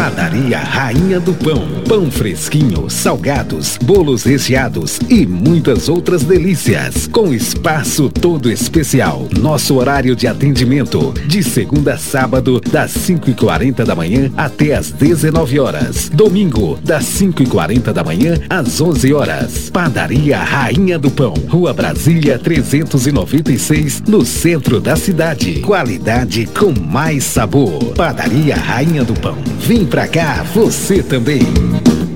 Padaria Rainha do Pão. Pão fresquinho, salgados, bolos recheados e muitas outras delícias. Com espaço todo especial. Nosso horário de atendimento de segunda a sábado, das 5h40 da manhã até as 19 horas. Domingo, das 5h40 da manhã às 11 horas. Padaria Rainha do Pão. Rua Brasília 396, no centro da cidade. Qualidade com mais sabor. Padaria Rainha do Pão. Vem pra cá, você também.